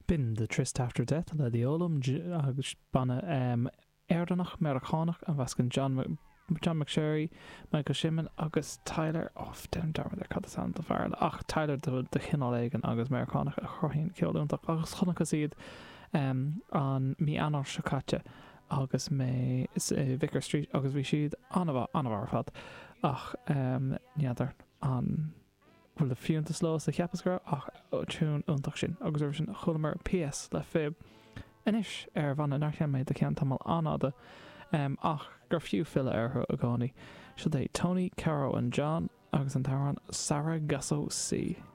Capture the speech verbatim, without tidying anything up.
Bin de Trist After Death le diolam agus banna um, Erdanach Americanach an bhascin John Mc- John McSherry, Michael Shimon agus Tyler off oh, down down there cut sound the fire ach Tyler the the Hinnolegan agus Americanach a chohin ceolúntaach agus chonachas iad um, an mi anar Shakatcha agus me uh, Vicar Street agus bhí siad anmha anmhar fad ach um, neadar an bhfuil le fiúnta sló sa cheapas gur ach tún úntaach sin agus ar sin chulamar P S le fib inis ar bhanna nachchan méid de cean tamil anáda um, ach gur fiú fila ar a gánaí. So they Tony, Caro and John agus an taran Sarah Gasso C.